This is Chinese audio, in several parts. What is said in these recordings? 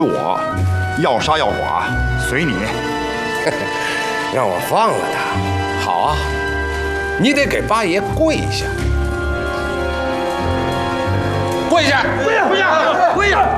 我要杀要剐随你。 让我放了他，好啊！你得给八爷跪下，跪下，跪下，跪下，跪下！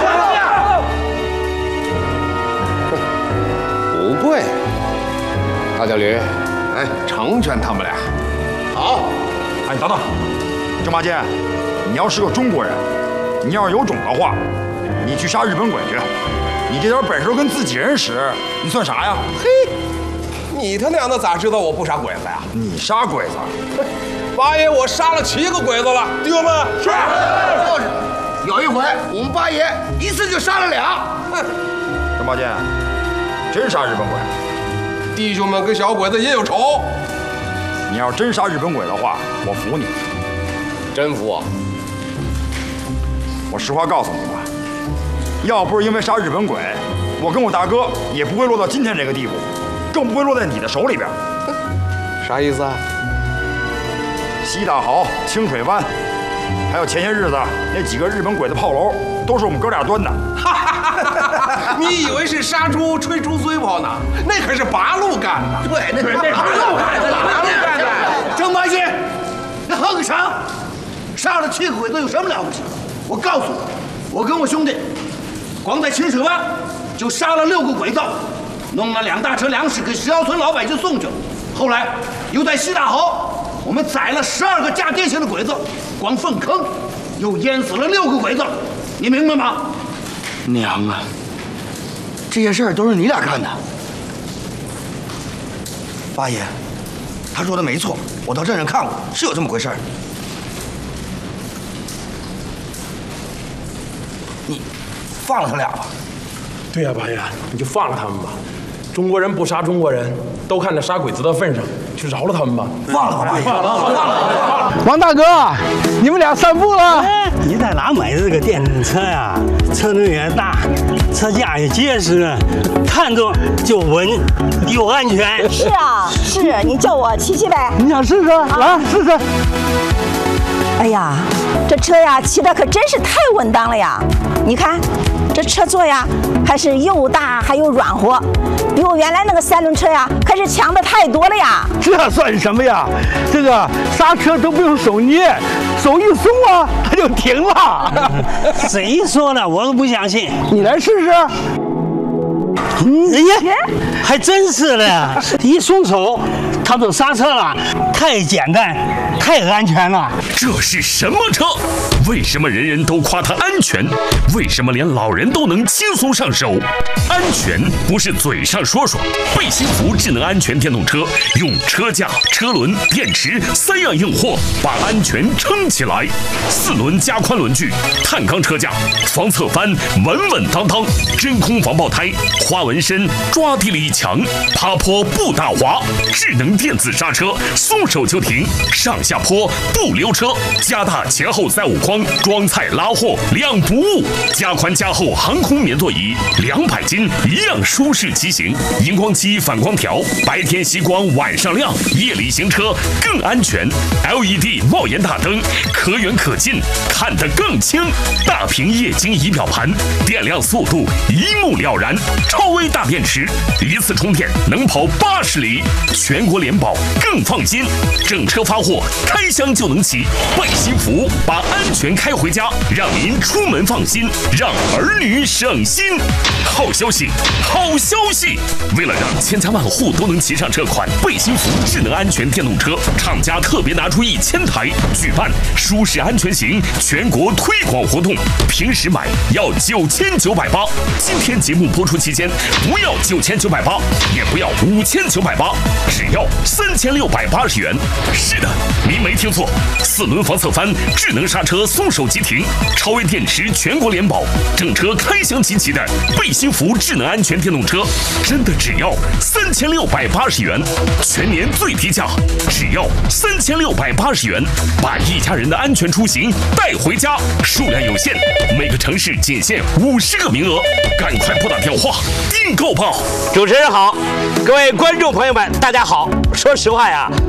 不跪，大脚驴，哎，成全他们俩。好， 哎，等等，郑八戒，你要是个中国人，你要是有种的话，你去杀日本鬼去。你这点本事都跟自己人使，你算啥呀？ 嘿，你他娘的咋知道我不杀鬼子呀？ 你杀鬼子？ 八爷，我杀了7个鬼子了，弟兄们。是， 就是。有一回我们八爷一次就杀了2。 郑八戒，真杀日本鬼？ 弟兄们跟小鬼子也有仇。 你要真杀日本鬼的话，我服你。 真服我？ 我实话告诉你吧，要不是因为杀日本鬼，我跟我大哥也不会落到今天这个地步，更不会落在你的手里边。 啥意思啊？ 西大豪、清水湾，还有前些日子那几个日本鬼的炮楼，都是我们哥俩端的。 你以为是杀猪吹猪嘴炮呢？那可是八路干的。 对，那是八路干的，八路干的。郑八戒，那何个啥？杀了7个鬼子有什么了不起？我告诉你，我跟我兄弟，光在清水湾就杀了6个鬼子，弄了2大车粮食给石窑村老百姓送去了。后来又在西大豪，我们宰了12个架电线的鬼子，光粪坑又淹死了6个鬼子，你明白吗？ 娘啊，这些事儿都是你俩干的。八爷，他说的没错，我到镇上看过，是有这么回事儿。你放了他俩吧。 对呀，八爷，你就放了他们吧。中国人不杀中国人，都看在杀鬼子的份上，就饶了他们吧。 放了吧，八爷，放了。 王大哥，你们俩散步了？ 你在哪买的这个电动车呀？车轮也大，车架也结实，看着就稳又安全。 是啊，是你叫我骑骑呗。 你想试试？来试试。 哎呀，这车呀骑的可真是太稳当了呀！你看，这车座呀还是又大还又软和，比我原来那个3轮车呀可是强的太多了呀！ 这算什么呀？这个刹车都不用手捏，手一松啊，它就停了。 谁说的？我都不相信。 你来试试。 哎呀，还真是的，一松手，它就刹车了，太简单，太安全了。 这是什么车？为什么人人都夸它安全？为什么连老人都能轻松上手？安全不是嘴上说说。贝幸福智能安全电动车用车架、车轮、电池3样硬货把安全撑起来。4轮加宽轮距，碳钢车架，防侧翻，稳稳当当，真空防爆胎，花纹身，抓地力强，爬坡不打滑，智能电子刹车，松手就停，上下坡不溜车，加大前后载物框，装菜拉货2不误，加宽加厚航空棉座椅，200斤一样舒适骑行，荧光漆反光条，白天吸光晚上亮，夜里行车更安全。LED 帽檐大灯，可远可近，看得更清。大屏液晶仪表盘，电量速度一目了然。超微大电池，一次充电能跑80里，全国联保更放心。整车发货，开箱就能骑。贝幸福把安全开回家，让您出门放心，让儿女省心。好消息，好消息！为了让千家万户都能骑上这款贝幸福智能安全电动车，厂家特别拿出1000台，举办舒适安全行全国推广活动。平时买要9980，今天节目播出期间不要9980，也不要5980，只要3680元。是的，您没听错，4轮防侧翻，智能刹车，松手即停，超微电池，全国联保，整车开箱齐齐的贝幸福智能安全电动车，真的只要3680元，全年最低价，只要3680元，把一家人的安全出行带回家，数量有限，每个城市仅限50个名额，赶快拨打电话订购吧。 主持人好，各位观众朋友们，大家好。说实话呀，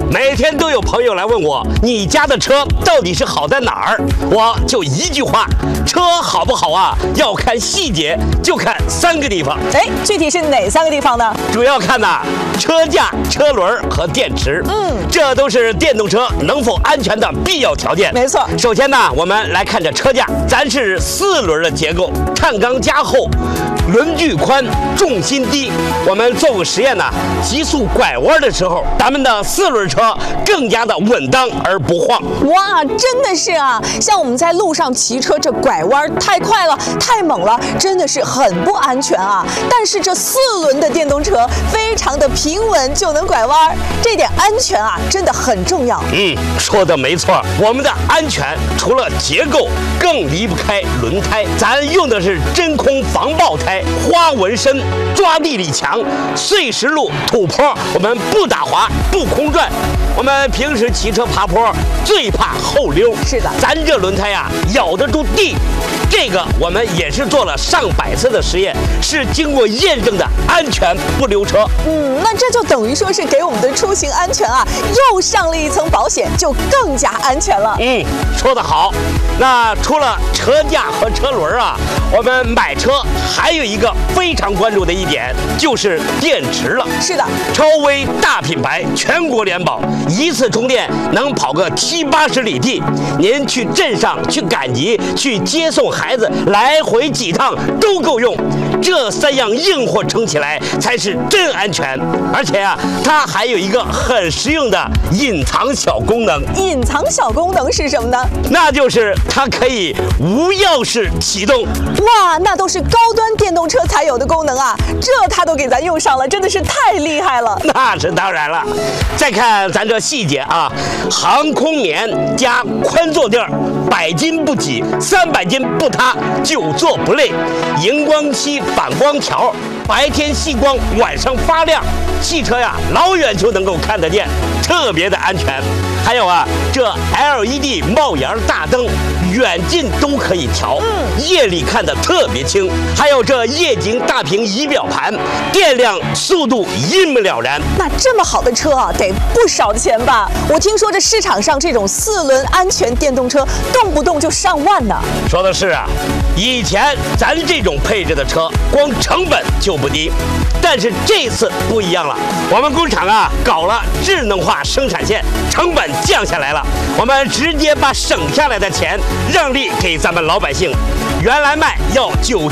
每天都有朋友来问我，你家的车到底是好在哪儿？我就一句话，车好不好啊，要看细节，就看3个地方。 哎，具体是哪3个地方呢？ 主要看车架、车轮和电池。这都是电动车能否安全的必要条件。 没错。 首先呢，我们来看这车架，咱是4轮的结构，碳钢加厚，轮距宽，重心低。我们做过实验呢，急速拐弯的时候，咱们的4轮车更加的稳当而不晃。 哇，真的是啊！像我们在路上骑车，这拐弯太快了，太猛了，真的是很不安全啊。但是这4轮的电动车非常的平稳，就能拐弯，这点安全啊，真的很重要。 说的没错，我们的安全除了结构，更离不开轮胎。咱用的是真空防爆胎，花纹深，抓地力强，碎石路、土坡我们不打滑，不空转。我们平时骑车爬坡最怕后溜， 是的， 咱这轮胎呀咬得住地。这个我们也是做了上百次的实验，是经过验证的安全不溜车。 那这就等于说是给我们的出行安全啊又上了一层保险，就更加安全了。 说得好。那除了车架和车轮啊，我们买车还有一个非常关注的一点，就是电池了。 是的， 超威大品牌，全国联保，一次充电能跑个70、80里地。您去镇上、去赶集、去接送孩子，来回几趟都够用。这3样硬货撑起来才是真安全。而且啊，它还有一个很实用的隐藏小功能。 隐藏小功能是什么呢？ 那就是它可以无钥匙启动。 哇，那都是高端电动车才有的功能啊，这它都给咱用上了，真的是太厉害了。 那是当然了。再看咱这细节啊，航空棉加宽坐垫，100斤不挤，300斤不塌，久坐不累。荧光漆反光条，白天细光，晚上发亮。汽车呀，老远就能够看得见，特别的安全。还有啊，这 LED 帽檐大灯，远近都可以调，夜里看得特别清。还有这液晶大屏仪表盘，电量、速度一目了然。 那这么好的车啊，得不少钱吧？我听说这市场上这种4轮安全电动车，动不动就上万呢。 说的是啊，以前咱这种配置的车，光成本就不低。但是这次不一样了，我们工厂啊搞了智能化生产线，成本降下来了。我们直接把省下来的钱让利给咱们老百姓。原来卖要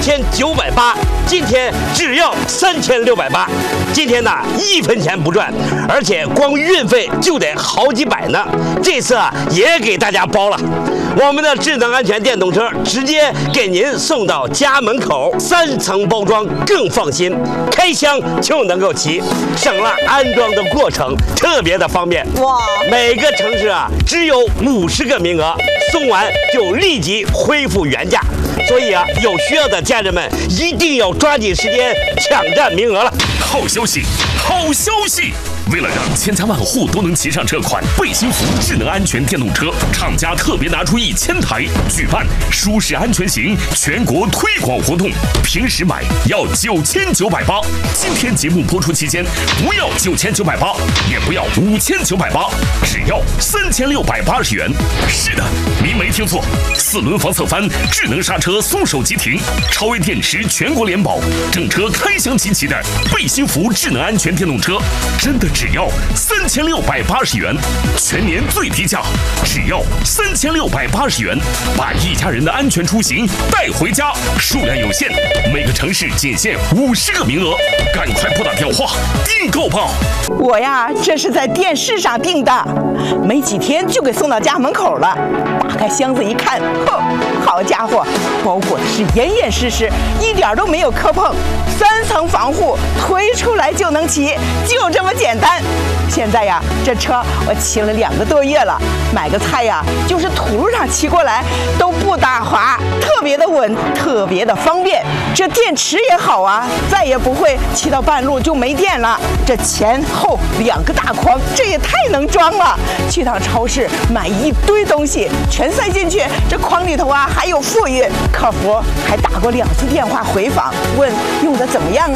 9980，今天只要3680。今天呢1分钱不赚，而且光运费就得好几百呢。这次啊也给大家包了，我们的智能安全电动车直接给您送到家门口，3层包装更放心，开箱就能够骑，省了安装的过程，特别的方便。 哇！ 每个城市啊只有50个名额，送完就立即恢复原价。所以啊，有需要的家人们一定要抓紧时间抢占名额了。 好消息，好消息！为了让千家万户都能骑上这款贝星福智能安全电动车，厂家特别拿出1000台，举办舒适安全行全国推广活动。平时买要9980，今天节目播出期间不要9980，也不要5980，只要3680元。是的，您没听错，4轮防侧翻，智能刹车松手即停，超威电池全国联保，整车开箱齐齐的贝星福智能安全电动车，真的只要3680元，全年最低价，只要3680元，把一家人的安全出行带回家。数量有限，每个城市仅限50个名额，赶快拨打电话订购吧。 我呀，这是在电视上订的，没几天就给送到家门口了。打开箱子一看，好家伙，包裹的是严严实实，一点都没有磕碰，3层防护，推出来就能骑，就这么简单。现在呀，这车我骑了2个多月了，买个菜呀，就是土路上骑过来都不打滑，特别的稳，特别的方便。这电池也好啊，再也不会骑到半路就没电了。这前后2个大筐，这也太能装了。去趟超市买一堆东西，全塞进去，这筐里头啊还有富裕。客服还打过2次电话回访，问用的怎么样啊？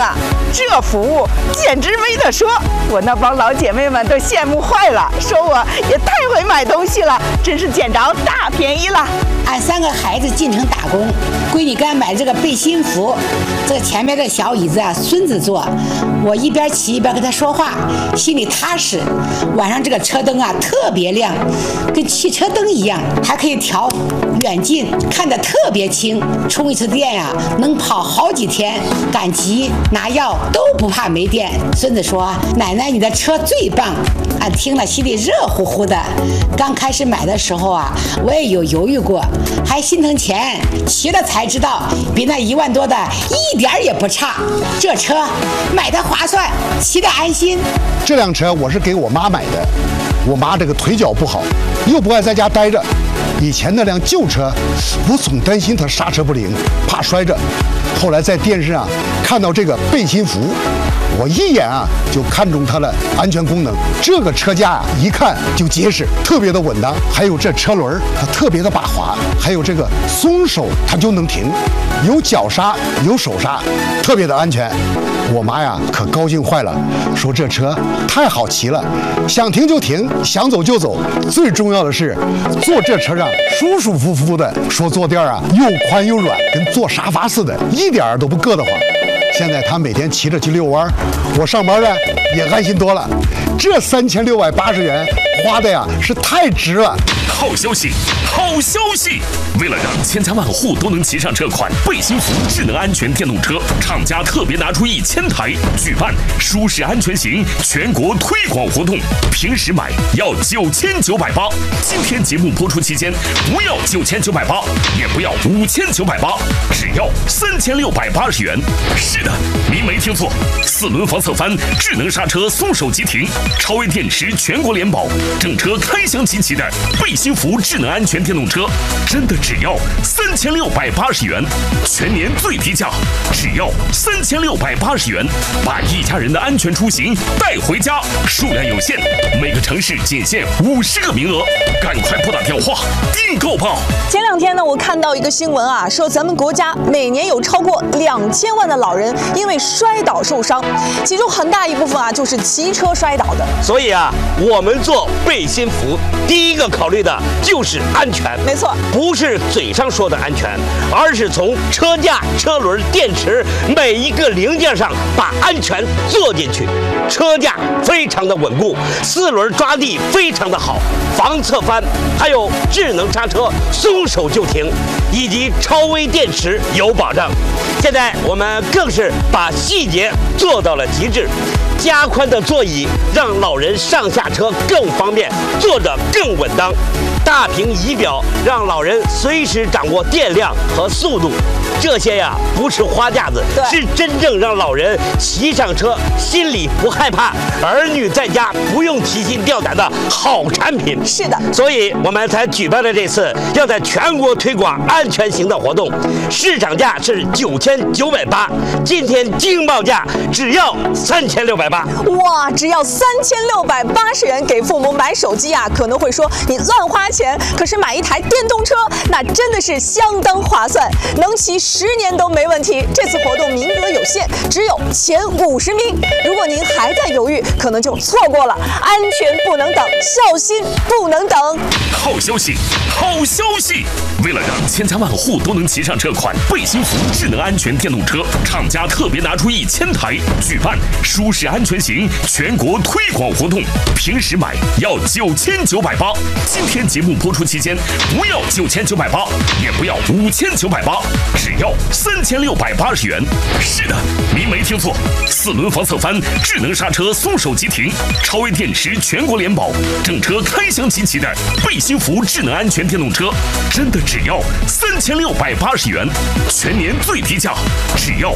这服务简直没得说，我那帮老姐妹们都羡慕坏了，说我也太会买东西了，真是捡着大便宜了。 俺3个孩子进城打工，闺女给俺买这个背心服，这个前面这小椅子啊，孙子坐，我一边骑一边跟他说话，心里踏实。晚上这个车灯啊特别亮，跟汽车灯一样，还可以调远近，看得特别清。充一次电呀，能跑好几天，赶集拿药都不怕没电。孙子说：“奶奶，你的车最棒。”俺听了心里热乎乎的。刚开始买的时候啊，我也有犹豫过，还心疼钱，骑了才知道比那1万多的一点也不差。这车买的划算，骑得安心。 这辆车我是给我妈买的，我妈这个腿脚不好，又不爱在家待着。以前那辆旧车，我总担心它刹车不灵，怕摔着。后来在电视上看到这个背心服，我一眼啊就看中它的安全功能。这个车架啊一看就结实，特别的稳当。还有这车轮它特别的把滑，还有这个松手它就能停，有脚刹有手刹，特别的安全。我妈呀可高兴坏了，说这车太好骑了，想停就停，想走就走。最重要的是坐这车上舒舒服服的，说坐垫啊又宽又软，跟坐沙发似的，一点儿都不硌得慌。现在他每天骑着去遛弯，我上班呢也安心多了。这3680元花的呀是太值了。 好消息，好消息！为了让千家万户都能骑上这款背心服智能安全电动车，厂家特别拿出1000台，举办舒适安全行全国推广活动。平时买要9980，今天节目播出期间不要9980，也不要5980，只要3680元。是的，您没听错，4轮防侧翻，智能刹车，松手即停，超微电池，全国联保，整车开箱齐齐的背心服智能安全电动车，真的只要3680元，全年最低价，只要3680元，把一家人的安全出行带回家，数量有限，每个城市仅限50个名额，赶快拨打电话订购吧。 前2天呢，我看到一个新闻啊，说咱们国家每年有超过2000万的老人因为摔倒受伤，其中很大一部分啊就是骑车摔倒的。 所以啊，我们做背心服，第一个考虑的就是安全。 没错， 不是嘴上说的安全，而是从车架、车轮、电池每一个零件上把安全做进去。车架非常的稳固，4轮抓地非常的好，防侧翻，还有智能刹车，松手就停，以及超微电池有保障。现在我们更是把细节做到了极致，加宽的座椅让老人上下车更方便，坐着更稳当。大屏仪表让老人随时掌握电量和速度，这些呀不是花架子，是真正让老人骑上车心里不害怕，儿女在家不用提心吊胆的好产品。 是的， 所以我们才举办了这次要在全国推广安全行的活动，市场价是9980，今天惊报价只要3680。 哇，只要3680元给父母买手机啊，可能会说你乱花钱，可是买一台电动车那真的是相当划算，能骑10年都没问题。这次活动名额有限，只有前50名，如果您还在犹豫，可能就错过了。安全不能等，孝心不能等。 好消息，好消息！为了让千家万户都能骑上这款背心服智能安全电动车，厂家特别拿出1000台，举办舒适安全行全国推广活动。平时买要9980，今天节目播出期间不要9980，也不要5980，只要3680元。是的，您没听错，4轮防侧翻，智能刹车，松手即停，超微电池，全国联保，整车开箱齐齐的背心服智能安全电动车，真的只要3680元，全年最低价，只要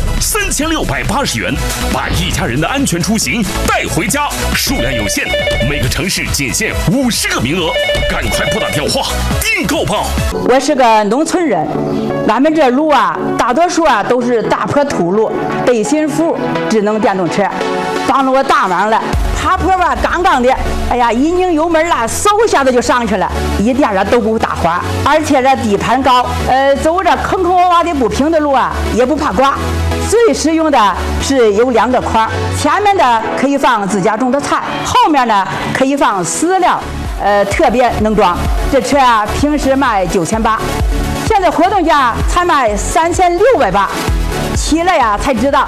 3680元，把一家人的安全出行带回家，数量有限，每个城市仅限50个名额，赶快拨打电话订购吧。 我是个农村人，俺们这路啊，大多数啊都是大坡土路，背心服智能电动车帮了我大忙了。爬坡吧，杠杠的，哎呀，一拧油门啦，嗖一下子就上去了，一点啊都不打滑，而且这底盘高，走着坑坑洼洼的不平的路啊，也不怕刮。 最实用的是有2个筐，前面的可以放自家种的菜，后面呢可以放饲料，特别能装。这车啊，平时卖9800，现在活动价才卖3680，骑了呀才知道